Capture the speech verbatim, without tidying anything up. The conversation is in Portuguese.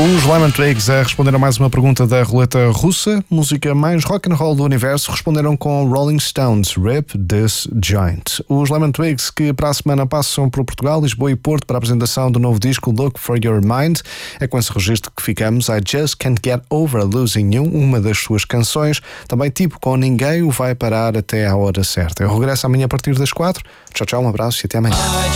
Os Lemon Twigs a responder a mais uma pergunta da roleta russa, música mais rock and roll do universo, responderam com Rolling Stones, Rip This Joint. Os Lemon Twigs que para a semana passam por Portugal, Lisboa e Porto para a apresentação do novo disco Look For Your Mind. É com esse registro que ficamos. I Just Can't Get Over Losing You, uma das suas canções. Também tipo com Ninguém o vai parar até à hora certa. Eu regresso amanhã a partir das quatro. Tchau, tchau, um abraço e até amanhã.